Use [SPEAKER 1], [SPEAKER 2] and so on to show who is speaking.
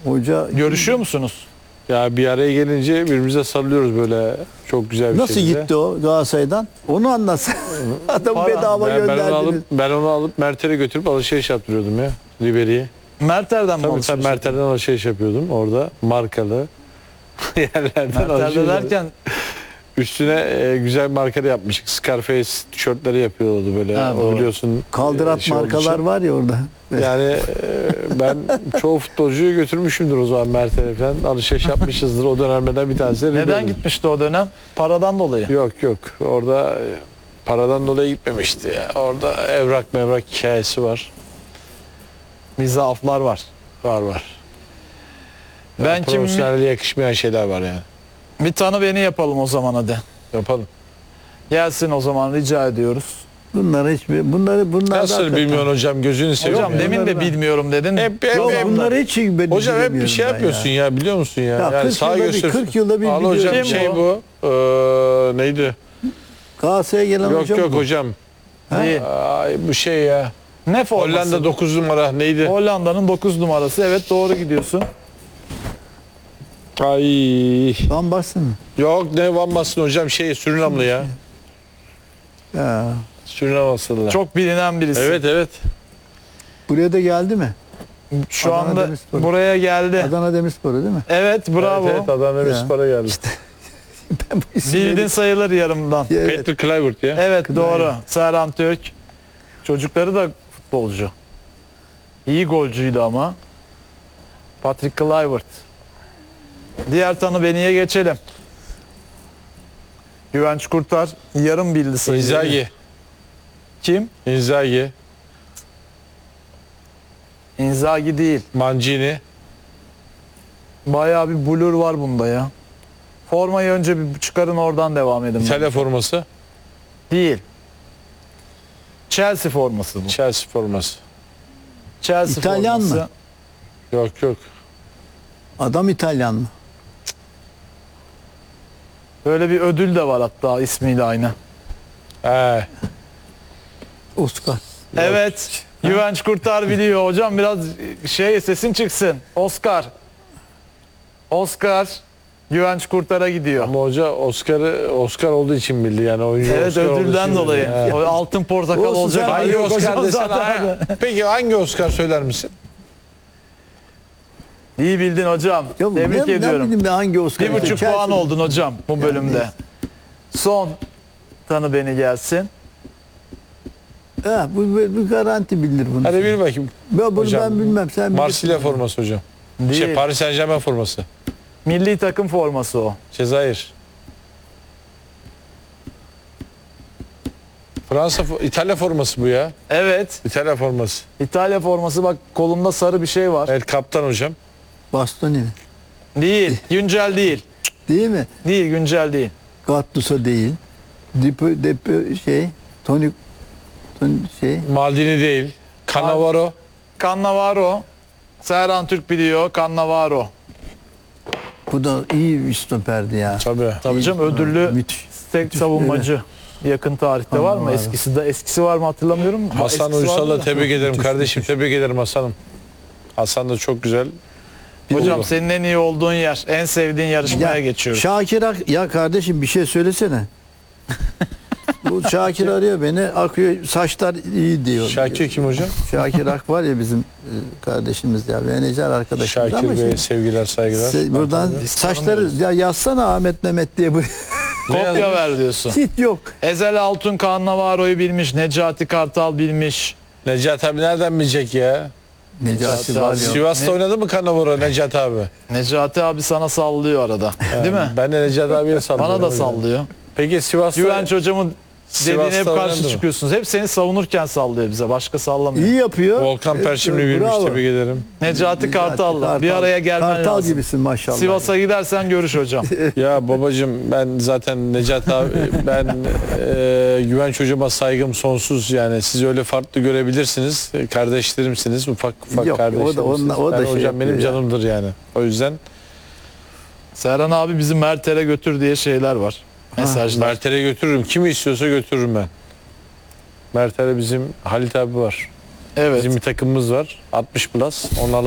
[SPEAKER 1] Hoca
[SPEAKER 2] Görüşüyor musunuz?
[SPEAKER 3] Ya bir araya gelince birbirimize sarılıyoruz böyle çok güzel bir
[SPEAKER 1] nasıl
[SPEAKER 3] şekilde.
[SPEAKER 1] gitti o Galatasaray'dan? Onu anlatsın. Adamı
[SPEAKER 2] Para.
[SPEAKER 1] bedava gönderdiniz.
[SPEAKER 3] Ben onu alıp Mert'e götürüp alışveriş yaptırıyordum ya. Ribery'e.
[SPEAKER 2] Merter'den mi
[SPEAKER 3] Tabii
[SPEAKER 2] alışveriş?
[SPEAKER 3] Mert'ten alışveriş yapıyordum orada markalı yerlerden
[SPEAKER 2] Merter'de
[SPEAKER 3] alışveriş.
[SPEAKER 2] derken
[SPEAKER 3] Üstüne güzel markalı yapmıştık. Scarface tişörtleri yapıyordu böyle.
[SPEAKER 2] Ha,
[SPEAKER 3] o
[SPEAKER 2] doğru.
[SPEAKER 3] biliyorsun.
[SPEAKER 1] Kaldırat
[SPEAKER 3] şey olduğu
[SPEAKER 1] markalar
[SPEAKER 3] için.
[SPEAKER 1] var ya orada.
[SPEAKER 3] Yani ben çoğu futbolcuyu götürmüşümdür o zaman Mert'e falan. Alışveriş yapmışızdır o dönemlerden bir tanesi.
[SPEAKER 2] neden
[SPEAKER 3] Ribery.
[SPEAKER 2] gitmişti o dönem? Paradan dolayı.
[SPEAKER 3] Yok orada paradan dolayı gitmemişti ya. Orada evrak hikayesi var.
[SPEAKER 2] Bir zaaflar var.
[SPEAKER 3] Var.
[SPEAKER 2] Ben kim
[SPEAKER 3] Profesyonelliğe yakışmayan şeyler var yani.
[SPEAKER 2] bir tanı beni yapalım o zaman hadi.
[SPEAKER 3] Yapalım.
[SPEAKER 2] Gelsin o zaman rica ediyoruz.
[SPEAKER 1] Bunlar
[SPEAKER 3] Nasıl bilmiyorsun hocam gözünü seveyim.
[SPEAKER 2] Hocam
[SPEAKER 3] ya.
[SPEAKER 2] demin de bilmiyorum dedin.
[SPEAKER 1] Bunları hiç ben
[SPEAKER 3] Hocam hep bir
[SPEAKER 1] bilemiyorum
[SPEAKER 3] şey
[SPEAKER 1] ben
[SPEAKER 3] yapıyorsun ya biliyor musun ya?
[SPEAKER 1] Ya
[SPEAKER 3] Yani
[SPEAKER 1] 40
[SPEAKER 3] sağ
[SPEAKER 1] yılda bir-
[SPEAKER 3] göster.
[SPEAKER 1] 40 yılda bir
[SPEAKER 3] Al
[SPEAKER 1] biliyorum.
[SPEAKER 3] hocam
[SPEAKER 2] Kim
[SPEAKER 3] şey
[SPEAKER 2] bu?
[SPEAKER 3] bu. Neydi?
[SPEAKER 1] Galatasaray'a gelen
[SPEAKER 3] Yok
[SPEAKER 1] hocam bu.
[SPEAKER 3] hocam.
[SPEAKER 2] Değil.
[SPEAKER 3] Ay, bu şey ya.
[SPEAKER 2] Ne forması?
[SPEAKER 3] Hollanda 9 numara neydi?
[SPEAKER 2] Hollanda'nın 9 numarası. Evet doğru gidiyorsun.
[SPEAKER 3] Ay.
[SPEAKER 1] Van Basten mi?
[SPEAKER 3] Yok ne Van Basten hocam şey Surinamlı ya.
[SPEAKER 1] Ya.
[SPEAKER 3] Surinam asıllı.
[SPEAKER 2] Çok bilinen birisi.
[SPEAKER 3] Evet.
[SPEAKER 1] Buraya da geldi mi?
[SPEAKER 2] Şu
[SPEAKER 1] Adana
[SPEAKER 2] anda
[SPEAKER 1] Demirspor.
[SPEAKER 2] buraya geldi.
[SPEAKER 1] Adana Demirspor'u değil mi?
[SPEAKER 2] Evet bravo.
[SPEAKER 3] Evet Adana Demirspor'a geldi.
[SPEAKER 1] Ben bu isimleri-
[SPEAKER 2] Bildin sayılır yarımdan.
[SPEAKER 1] Evet.
[SPEAKER 3] Peter Kluivert ya.
[SPEAKER 2] Evet doğru. Serhan Türk. Çocukları da futbolcu. İyi golcüydü ama. Patrick Kluivert. Diğer tanı beniye geçelim. Güvenç Kurtar yarım bildi sayıyı.
[SPEAKER 3] Inzaghi.
[SPEAKER 2] Kim?
[SPEAKER 3] Inzaghi.
[SPEAKER 2] Inzaghi değil.
[SPEAKER 3] Mancini.
[SPEAKER 2] Bayağı bir blur var bunda ya. Formayı önce bir çıkarın oradan devam edin.
[SPEAKER 3] İtalya forması.
[SPEAKER 2] Değil. Chelsea forması bu.
[SPEAKER 3] Chelsea forması.
[SPEAKER 2] Chelsea
[SPEAKER 1] İtalyan
[SPEAKER 2] forması.
[SPEAKER 1] mı?
[SPEAKER 3] Yok.
[SPEAKER 1] Adam İtalyan mı?
[SPEAKER 2] Böyle bir ödül de var hatta ismiyle aynı.
[SPEAKER 3] He.
[SPEAKER 1] Oscar.
[SPEAKER 2] Evet. Güvenç Kurtar biliyor. Hocam biraz sesin çıksın. Oscar. Güvenç Kurtar'a gidiyor.
[SPEAKER 3] Ama hoca Oscar olduğu için bildi yani oyuncu
[SPEAKER 2] Evet
[SPEAKER 3] Oscar olduğu
[SPEAKER 2] ödülden
[SPEAKER 3] için
[SPEAKER 2] dolayı.
[SPEAKER 3] bildi. He.
[SPEAKER 2] O altın portakal
[SPEAKER 1] Olsun,
[SPEAKER 2] olacak.
[SPEAKER 1] sen
[SPEAKER 3] Hangi
[SPEAKER 2] Yok
[SPEAKER 3] Oscar
[SPEAKER 2] hocam
[SPEAKER 3] desen
[SPEAKER 2] zaten.
[SPEAKER 3] ha? Peki hangi Oscar söyler misin?
[SPEAKER 2] İyi bildin hocam.
[SPEAKER 1] Ya
[SPEAKER 2] Tebrik
[SPEAKER 1] ne
[SPEAKER 2] ediyorum.
[SPEAKER 1] bileyim ben hangi Oscar?
[SPEAKER 2] 1,5
[SPEAKER 1] Chelsea-
[SPEAKER 2] puan oldun hocam bu bölümde.
[SPEAKER 1] neyse.
[SPEAKER 2] Son tanı beni gelsin.
[SPEAKER 1] Ha, bu garanti bilir bunu.
[SPEAKER 3] Hadi bil bakayım.
[SPEAKER 1] Bunu
[SPEAKER 3] hocam,
[SPEAKER 1] ben bilmem. Sen
[SPEAKER 3] Marsilya
[SPEAKER 1] bilirsin.
[SPEAKER 3] forması hocam.
[SPEAKER 2] Değil.
[SPEAKER 3] Paris Saint-Germain forması.
[SPEAKER 2] Milli takım forması o.
[SPEAKER 3] Cezayir. İtalya forması bu ya.
[SPEAKER 2] Evet.
[SPEAKER 3] İtalya forması.
[SPEAKER 2] İtalya forması bak kolunda sarı bir şey var.
[SPEAKER 3] Evet kaptan hocam.
[SPEAKER 1] Bastoni mi?
[SPEAKER 2] Değil. Güncel değil.
[SPEAKER 1] Değil mi?
[SPEAKER 2] Değil güncel değil.
[SPEAKER 1] Gattuso değil. Depo Toni şey.
[SPEAKER 3] Maldini değil. Cannavaro.
[SPEAKER 2] Cannavaro. Serhan Türk biliyor. Cannavaro.
[SPEAKER 1] Bu da iyi bir stoperdi ya.
[SPEAKER 3] Tabii.
[SPEAKER 2] Tabii canım ödüllü
[SPEAKER 1] Müthiş.
[SPEAKER 2] tek savunmacı. Yakın tarihte var mı?
[SPEAKER 1] Cannavaro.
[SPEAKER 2] Eskisi var mı hatırlamıyorum.
[SPEAKER 3] Hasan
[SPEAKER 2] Eskisi vardı
[SPEAKER 3] Uysal'la
[SPEAKER 2] da.
[SPEAKER 3] tebrik ederim
[SPEAKER 1] Müthiş,
[SPEAKER 3] kardeşim. Tebrik ederim Hasan'ım. Hasan da çok güzel.
[SPEAKER 2] Hocam
[SPEAKER 3] oldu.
[SPEAKER 2] senin en iyi olduğun yer, en sevdiğin yarışmaya geçiyoruz.
[SPEAKER 1] Şakir ya kardeşim bir şey söylesene. Bu Şakir arıyor beni. Akıyor saçlar iyi diyor.
[SPEAKER 3] Şakir kim hocam?
[SPEAKER 1] Şakir Ak var ya bizim kardeşimiz ya. Menajer arkadaşımız ama
[SPEAKER 3] Şakir Bey
[SPEAKER 1] şimdi-
[SPEAKER 3] sevgiler saygılar.
[SPEAKER 1] buradan saçları ya yazsana Ahmet Mehmet diye bu.
[SPEAKER 2] Kopya ver diyorsun.
[SPEAKER 1] Hiç yok.
[SPEAKER 2] Ezel Altun Cannavaro'yu bilmiş, Necati Kartal bilmiş.
[SPEAKER 3] Necati abi nereden bilecek ya?
[SPEAKER 1] Necati var ya.
[SPEAKER 3] Sivas'ta oynadı mı Cannavaro Necati abi?
[SPEAKER 2] Necati abi sana sallıyor arada. Değil mi?
[SPEAKER 3] Ben de Necati abiye sallıyorum.
[SPEAKER 2] Bana da sallıyor.
[SPEAKER 3] Peki Sivas'ta
[SPEAKER 2] Güvenç hocamın dediğine hep
[SPEAKER 3] Sivas'ta
[SPEAKER 2] karşı
[SPEAKER 3] oynadı mı?
[SPEAKER 2] çıkıyorsunuz. Hep seni savunurken sallıyor bize. Başka sallamıyor.
[SPEAKER 1] İyi yapıyor.
[SPEAKER 3] Volkan Perşimli bilmiş
[SPEAKER 1] Bravo.
[SPEAKER 3] tebrik ederim.
[SPEAKER 2] Necati Kartal'la bir araya gelmen
[SPEAKER 1] Kartal
[SPEAKER 2] lazım.
[SPEAKER 1] gibisin maşallah.
[SPEAKER 2] Sivas'a gidersen görüş hocam.
[SPEAKER 3] Ya babacım ben zaten Necati abi ben Güvenç hocama saygım sonsuz yani siz öyle farklı görebilirsiniz. Kardeşlerimsiniz ufak
[SPEAKER 1] Yok,
[SPEAKER 3] kardeşlerimsiniz.
[SPEAKER 1] o da
[SPEAKER 3] Ben
[SPEAKER 1] şey
[SPEAKER 3] hocam benim
[SPEAKER 1] yapıyor ya.
[SPEAKER 3] canımdır yani. O yüzden
[SPEAKER 2] Serhan abi bizi Mert'e götür diye şeyler var. Mesajlar.
[SPEAKER 3] Mert'e götürürüm. Kimi istiyorsa götürürüm ben. Mert'e bizim Halit abi var.
[SPEAKER 2] Evet.
[SPEAKER 3] Bizim bir takımımız var. 60 plus. Onlarla